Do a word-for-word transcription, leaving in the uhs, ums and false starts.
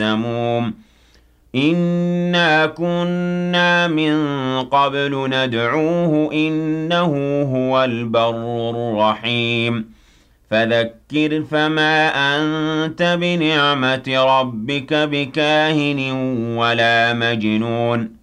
سموم إِنَّا كُنَّا مِن قَبْلُ نَدْعُوهُ إِنَّهُ هُوَ الْبَرُّ الرَّحِيمُ فَذَكِّرْ فَمَا أَنتَ بِنِعْمَةِ رَبِّكَ بِكَاهِنٍ وَلَا مَجْنُونٍ